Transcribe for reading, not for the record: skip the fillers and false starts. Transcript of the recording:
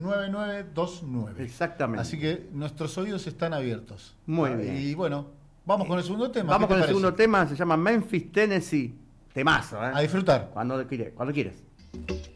9929. Exactamente. Así que nuestros oídos están abiertos. Muy bien. Y bueno, vamos con el segundo tema. Vamos ¿Qué te con el parece? segundo tema, se llama Memphis, Tennessee. Temazo, ¿eh? A disfrutar. Cuando quieras.